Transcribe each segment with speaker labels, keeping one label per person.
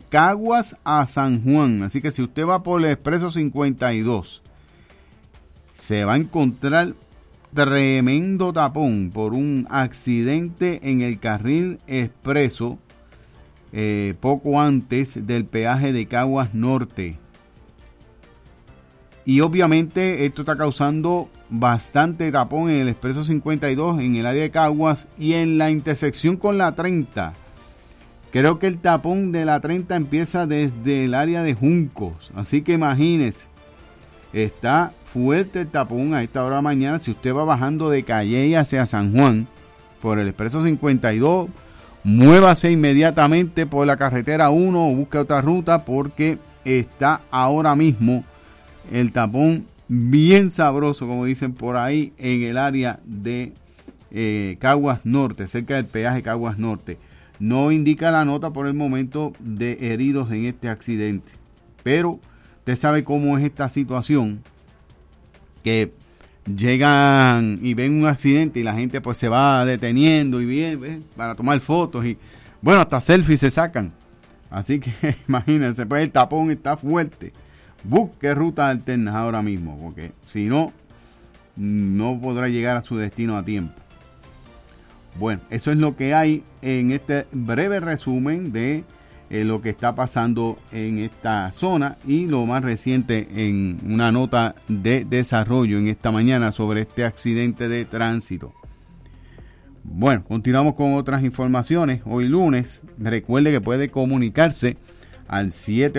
Speaker 1: Caguas a San Juan. Así que si usted va por el Expreso 52, se va a encontrar tremendo tapón por un accidente en el carril expreso poco antes del peaje de Caguas Norte. Y obviamente esto está causando bastante tapón en el Expreso 52, en el área de Caguas y en la intersección con la 30. Creo que el tapón de la 30 empieza desde el área de Juncos. Así que imagínense, está fuerte el tapón a esta hora de la mañana. Si usted va bajando de Calley hacia San Juan por el Expreso 52, muévase inmediatamente por la carretera 1 o busque otra ruta, porque está ahora mismo el tapón bien sabroso, como dicen por ahí, en el área de Caguas Norte, cerca del peaje Caguas Norte. No indica la nota por el momento de heridos en este accidente, pero usted sabe cómo es esta situación, que llegan y ven un accidente y la gente pues se va deteniendo y bien para tomar fotos y bueno, hasta selfies se sacan. Así que imagínense, pues el tapón está fuerte. Busque rutas alternas ahora mismo, porque si no, no podrá llegar a su destino a tiempo. Bueno, eso es lo que hay en este breve resumen de lo que está pasando en esta zona y lo más reciente en una nota de desarrollo en esta mañana sobre este accidente de tránsito. Bueno, continuamos con otras informaciones. Hoy lunes, recuerde que puede comunicarse al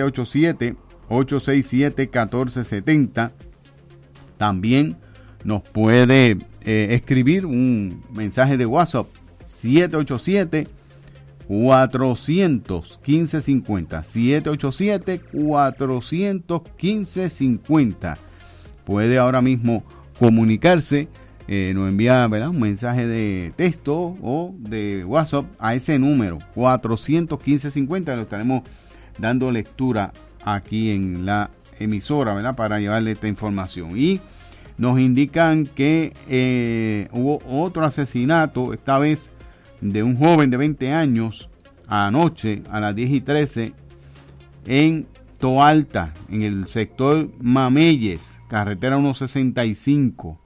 Speaker 1: 787-867-1470. También nos puede escribir un mensaje de WhatsApp 787-415-50. 787-415-50. Puede ahora mismo comunicarse. Nos envía, ¿verdad?, un mensaje de texto o de WhatsApp a ese número 415-50. Lo estaremos dando lectura aquí en la emisora, ¿verdad?, para llevarle esta información. Y nos indican que hubo otro asesinato, esta vez de un joven de 20 años, anoche a las 10:13 en Toalta, en el sector Mameyes, carretera 165.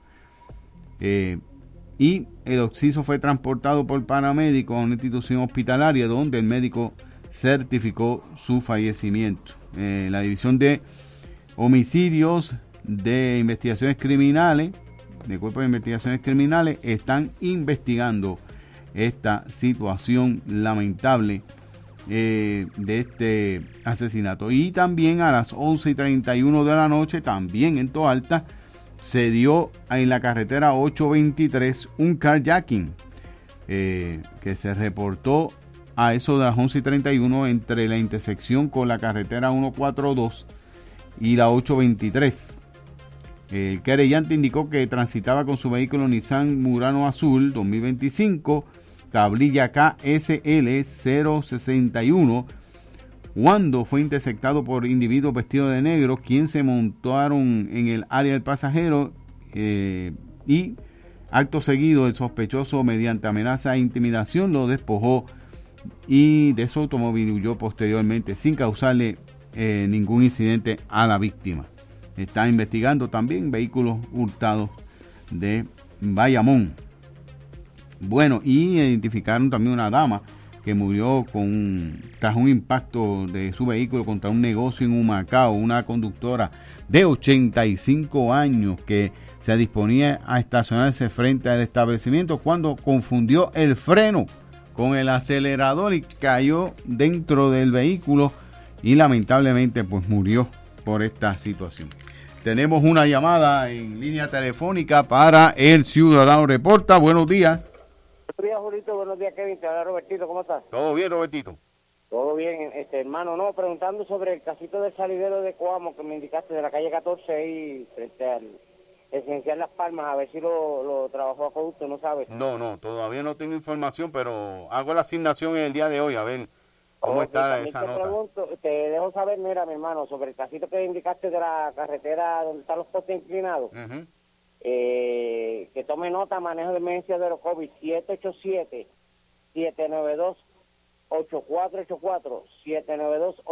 Speaker 1: Y el occiso fue transportado por paramédicos a una institución hospitalaria donde el médico certificó su fallecimiento. La División de Homicidios de Investigaciones Criminales, de Cuerpo de Investigaciones Criminales, están investigando esta situación lamentable de este asesinato. Y también a las 11:31 de la noche, también en Toalta, se dio en la carretera 823 un carjacking que se reportó a eso de las 11:31 entre la intersección con la carretera 142 y la 823. El querellante indicó que transitaba con su vehículo Nissan Murano Azul 2025, tablilla KSL 061, cuando fue interceptado por individuos vestidos de negro, quien se montaron en el área del pasajero y acto seguido el sospechoso, mediante amenaza e intimidación, lo despojó y de su automóvil huyó posteriormente sin causarle ningún incidente a la víctima. Está investigando también vehículos hurtados de Bayamón. Bueno, y identificaron también una dama que murió tras un impacto de su vehículo contra un negocio en Humacao, una conductora de 85 años que se disponía a estacionarse frente al establecimiento cuando confundió el freno con el acelerador y cayó dentro del vehículo y lamentablemente pues murió por esta situación. Tenemos una llamada en línea telefónica para El Ciudadano Reporta. Buenos días.
Speaker 2: Buenos días, Julito. Buenos días, Kevin. Te habla Robertito. ¿Cómo estás?
Speaker 1: Todo bien, Robertito.
Speaker 2: Todo bien, hermano. No, preguntando sobre el casito del salidero de Coamo que me indicaste de la calle 14 y frente al Esencial Las Palmas, a ver si lo trabajó Acueducto, ¿no sabes?
Speaker 1: No, todavía no tengo información, pero hago la asignación en el día de hoy, a ver cómo está esa nota.
Speaker 2: Pregunto, te dejo saber, mira, mi hermano, sobre el casito que indicaste de la carretera donde están los postes inclinados. Uh-huh. Que tome nota, manejo de emergencia de los COVID, 787-792-8484, 792